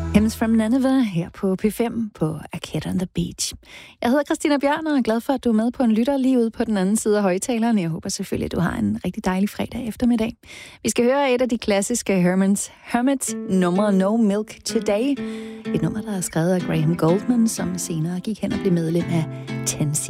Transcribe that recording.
Hymns from Nineveh her på P5 på Arcade on the Beach. Jeg hedder Christina Bjørn og er glad for, at du er med på en lytter lige ude på den anden side af højtaleren. Jeg håber selvfølgelig, at du har en rigtig dejlig fredag eftermiddag. Vi skal høre et af de klassiske Hermits nummer No Milk Today. Et nummer, der er skrevet af Graham Goldman, som senere gik hen og blev medlem af 10cc.